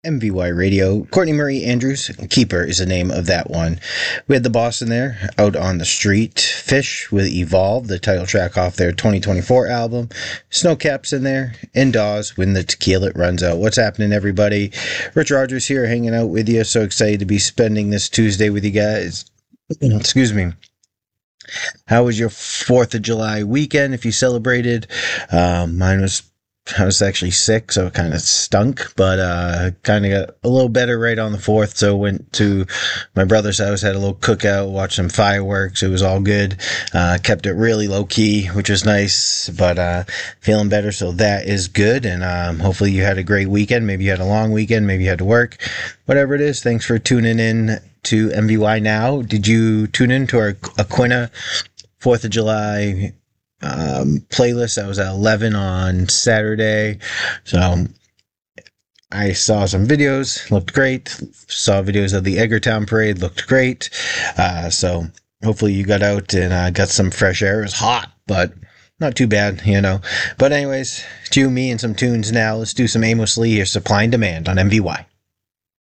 MVY Radio. Courtney Marie Andrews, Keeper is the name of that one. We had the boss in there, Out on the Street. Fish with Evolve, the title track off their 2024 album. Snowcaps in there. And Dawes, When the Tequila Runs Out. What's happening, everybody? Rich Rogers here, hanging out with you. So excited to be spending this Tuesday with you guys. Excuse me. How was your 4th of July weekend, if you celebrated? I was actually sick, so it kind of stunk, but kind of got a little better right on the 4th, so went to my brother's house, had a little cookout, watched some fireworks. It was all good. Kept it really low-key, which was nice, but feeling better, so that is good, and hopefully you had a great weekend. Maybe you had a long weekend, maybe you had to work. Whatever it is, thanks for tuning in to MVY Now. Did you tune in to our Aquina 4th of July playlist? That was at 11 on Saturday. So I saw some videos, looked great. Saw videos of the Edgartown Parade, looked great. So hopefully you got out and got some fresh air. It was hot, but not too bad, you know. But anyways, it's you, me, and some tunes now. Let's do some Amos Lee here, Supply and Demand on MVY.